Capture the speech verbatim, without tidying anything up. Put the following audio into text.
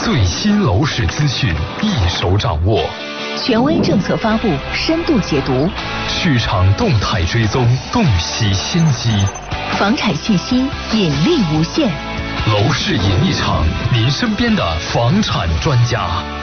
最新楼市资讯一手掌握， 权威政策发布，深度解读， 市场动态追踪，洞悉先机， 房产信息引力无限。 楼市引力场，您身边的房产专家。